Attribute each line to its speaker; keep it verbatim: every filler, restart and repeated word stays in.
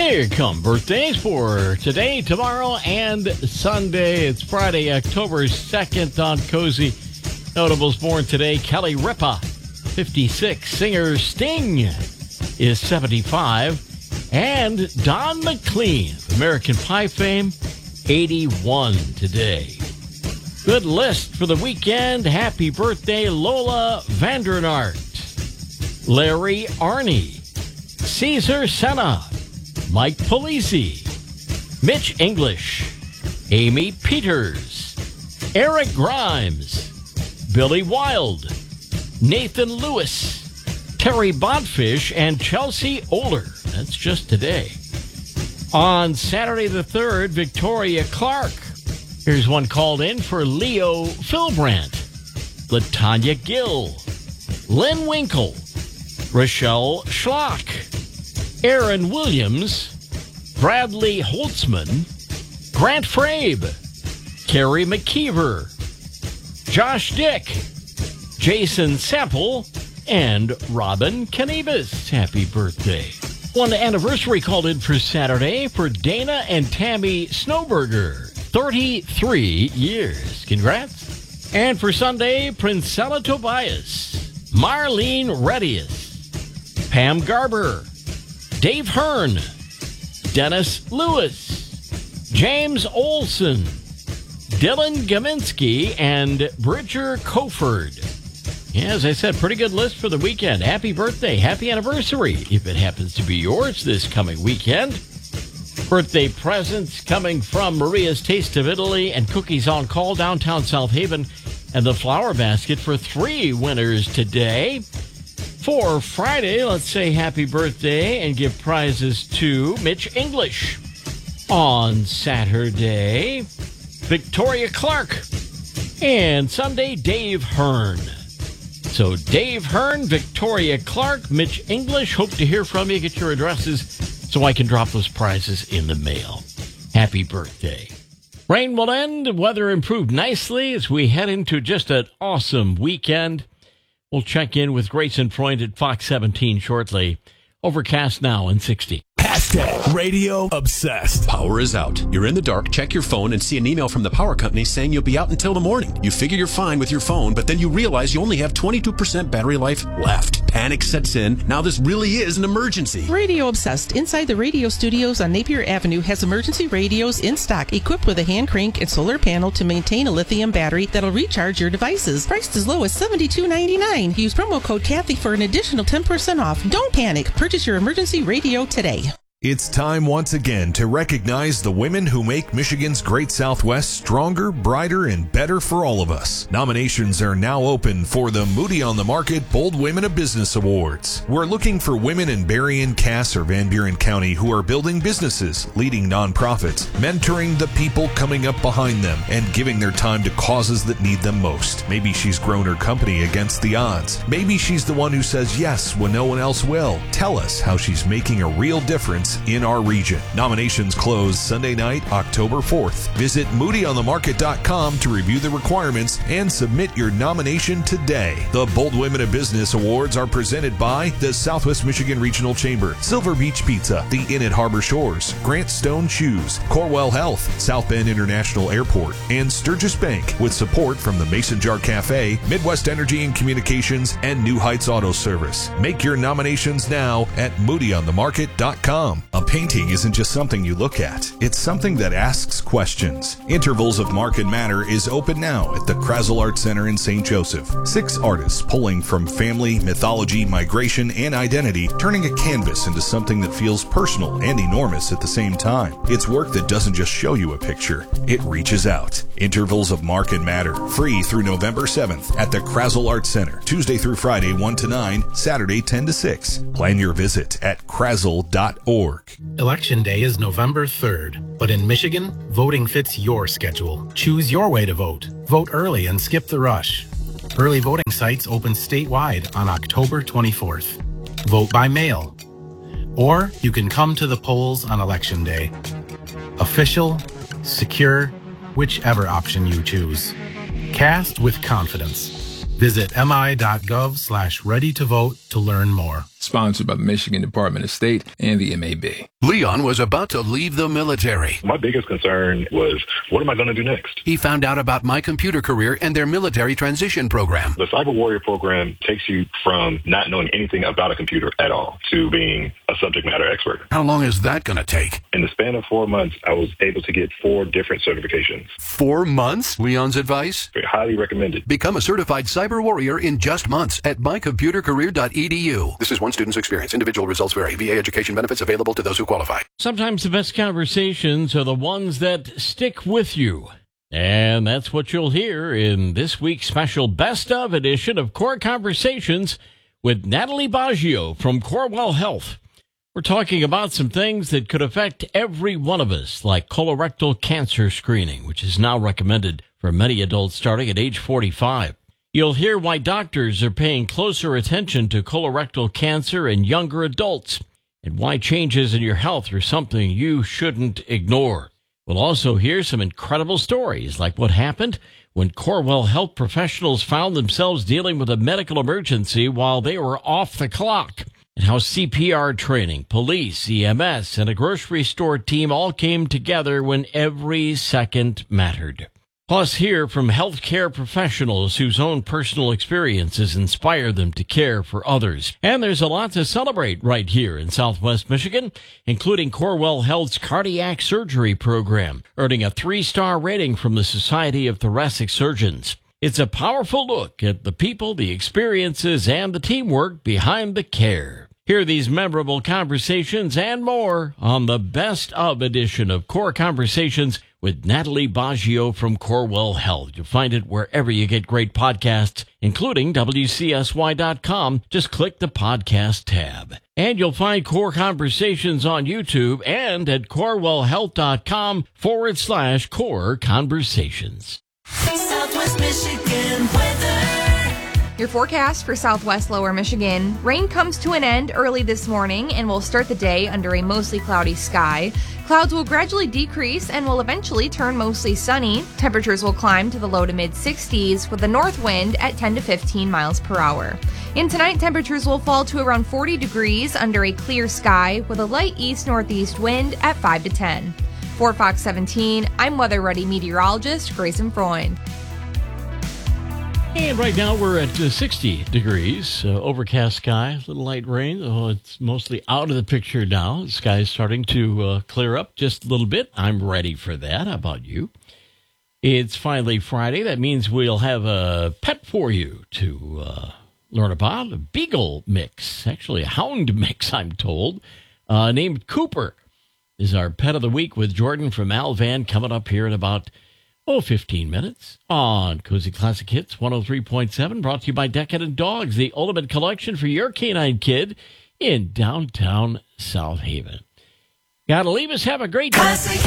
Speaker 1: Here come birthdays for today, tomorrow, and Sunday. It's Friday, October second on Cozy. Notables born today: Kelly Ripa, fifty-six. Singer Sting is seventy-five. And Don McLean, American Pie fame, eighty-one today. Good list for the weekend. Happy birthday, Lola Vandernaert, Larry Arney, Caesar Senna, Mike Polisi, Mitch English, Amy Peters, Eric Grimes, Billy Wild, Nathan Lewis, Terry Bodfish, and Chelsea Oler. That's just today. On Saturday the third, Victoria Clark. Here's one called in for Leo Philbrandt, Latanya Gill, Lynn Winkle, Rochelle Schlock, Aaron Williams, Bradley Holtzman, Grant Frabe, Carrie McKeever, Josh Dick, Jason Sample, and Robin Canibas. Happy birthday. One anniversary called in for Saturday for Dana and Tammy Snowberger, thirty-three years. Congrats. And for Sunday, Princella Tobias, Marlene Redius, Pam Garber, Dave Hearn, Dennis Lewis, James Olson, Dylan Gaminsky, and Bridger Coford. Yeah, as I said, pretty good list for the weekend. Happy birthday, happy anniversary, if it happens to be yours this coming weekend. Birthday presents coming from Maria's Taste of Italy and Cookies on Call, downtown South Haven, and the Flower Basket for three winners today. For Friday, let's say happy birthday and give prizes to Mitch English. On Saturday, Victoria Clark. And Sunday, Dave Hearn. So Dave Hearn, Victoria Clark, Mitch English. Hope to hear from you. Get your addresses so I can drop those prizes in the mail. Happy birthday. Rain will end. Weather improved nicely as we head into just an awesome weekend. We'll check in with Grayson Freund at Fox seventeen shortly. Overcast now and sixty.
Speaker 2: Hashtag radio obsessed.
Speaker 3: Power is out. You're in the dark, check your phone, and see an email from the power company saying you'll be out until the morning. You figure you're fine with your phone, but then you realize you only have twenty-two percent battery life left. Panic sets in. Now this really is an emergency.
Speaker 4: Radio Obsessed inside the radio studios on Napier Avenue has emergency radios in stock equipped with a hand crank and solar panel to maintain a lithium battery that'll recharge your devices. Priced as low as seventy-two ninety-nine. Use promo code Kathy for an additional ten percent off. Don't panic. Purchase your emergency radio today.
Speaker 2: It's time once again to recognize the women who make Michigan's Great Southwest stronger, brighter, and better for all of us. Nominations are now open for the Moody on the Market Bold Women of Business Awards. We're looking for women in Berrien, Cass, or Van Buren County who are building businesses, leading nonprofits, mentoring the people coming up behind them, and giving their time to causes that need them most. Maybe she's grown her company against the odds. Maybe she's the one who says yes when no one else will. Tell us how she's making a real difference in our region. Nominations close Sunday night, October fourth. Visit moody on the market dot com to review the requirements and submit your nomination today. The Bold Women of Business Awards are presented by the Southwest Michigan Regional Chamber, Silver Beach Pizza, the Inn at Harbor Shores, Grant Stone Shoes, Corwell Health, South Bend International Airport, and Sturgis Bank, with support from the Mason Jar Cafe, Midwest Energy and Communications, and New Heights Auto Service. Make your nominations now at moody on the market dot com. A painting isn't just something you look at. It's something that asks questions. Intervals of Mark and Matter is open now at the Krasel Art Center in Saint Joseph. Six artists pulling from family, mythology, migration, and identity, turning a canvas into something that feels personal and enormous at the same time. It's work that doesn't just show you a picture. It reaches out. Intervals of Mark and Matter, free through November seventh at the Krasel Art Center, Tuesday through Friday one to nine, Saturday ten to six. Plan your visit at krasel dot org.
Speaker 5: Election Day is November third, but in Michigan, voting fits your schedule. Choose your way to vote. Vote early and skip the rush. Early voting sites open statewide on October twenty-fourth. Vote by mail. Or you can come to the polls on Election Day. Official, secure, whichever option you choose. Cast with confidence. Visit mi dot gov slash ready to vote to learn more.
Speaker 6: Sponsored by the Michigan Department of State and the M A B.
Speaker 7: Leon was about to leave the military.
Speaker 8: My biggest concern was, what am I going to do next?
Speaker 7: He found out about My Computer Career and their military transition program.
Speaker 8: The Cyber Warrior program takes you from not knowing anything about a computer at all to being a subject matter expert.
Speaker 7: How long is that going to take?
Speaker 8: In the span of four months, I was able to get four different certifications.
Speaker 7: Four months? Leon's advice?
Speaker 8: Very highly recommended.
Speaker 7: Become a certified cyber warrior in just months at my computer career dot e d u. This is one student's experience. Individual results vary. V A education benefits available to those who qualify.
Speaker 1: Sometimes the best conversations are the ones that stick with you. And that's what you'll hear in this week's special Best Of edition of Core Conversations with Natalie Baggio from Corewell Health. We're talking about some things that could affect every one of us, like colorectal cancer screening, which is now recommended for many adults starting at age forty-five. You'll hear why doctors are paying closer attention to colorectal cancer in younger adults, and why changes in your health are something you shouldn't ignore. We'll also hear some incredible stories, like what happened when Corewell Health professionals found themselves dealing with a medical emergency while they were off the clock, and how C P R training, police, E M S, and a grocery store team all came together when every second mattered. Plus, hear from healthcare professionals whose own personal experiences inspire them to care for others. And there's a lot to celebrate right here in Southwest Michigan, including Corewell Health's cardiac surgery program, earning a three-star rating from the Society of Thoracic Surgeons. It's a powerful look at the people, the experiences, and the teamwork behind the care. Hear these memorable conversations and more on the Best Of edition of Core Conversations with Natalie Baggio from Corewell Health. You'll find it wherever you get great podcasts, including W C S Y dot com. Just click the podcast tab. And you'll find Core Conversations on YouTube and at corewellhealth.com forward slash Core Conversations.
Speaker 9: Southwest Michigan weather. Your forecast for Southwest Lower Michigan. Rain comes to an end early this morning and will start the day under a mostly cloudy sky. Clouds will gradually decrease and will eventually turn mostly sunny. Temperatures will climb to the low to mid sixties with a north wind at ten to fifteen miles per hour. In tonight, temperatures will fall to around forty degrees under a clear sky with a light east-northeast wind at five to ten. For Fox seventeen, I'm Weather Ready meteorologist Grayson Freund.
Speaker 1: And right now we're at uh, sixty degrees, uh, overcast sky, a little light rain. Oh, it's mostly out of the picture now. The sky is starting to uh, clear up just a little bit. I'm ready for that. How about you? It's finally Friday. That means we'll have a pet for you to uh, learn about. A beagle mix, actually a hound mix, I'm told, uh, named Cooper is our pet of the week with Jordan from Alvan coming up here in about Oh, fifteen minutes on Cozy Classic Hits one oh three point seven, brought to you by Decadent Dogs, the ultimate collection for your canine kid in downtown South Haven. Gotta leave us. Have a great day.